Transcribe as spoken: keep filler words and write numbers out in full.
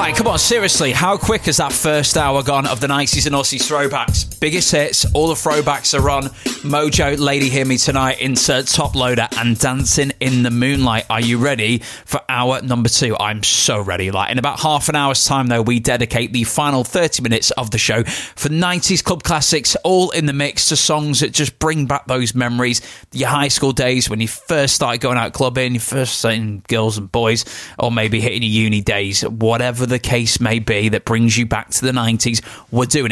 Like, come on, seriously, how quick has that first hour gone of the nineties and Aussie throwbacks? Biggest hits, all the throwbacks are on. Mojo, Lady Hear Me Tonight, Insert Top Loader, and Dancing in the Moonlight. Are you ready for hour number two? I'm so ready. Like, in about half an hour's time, though, we dedicate the final thirty minutes of the show for nineties club classics, all in the mix to songs that just bring back those memories, your high school days when you first started going out clubbing, you first seeing girls and boys, or maybe hitting your uni days, whatever the case may be that brings you back to the nineties. We're doing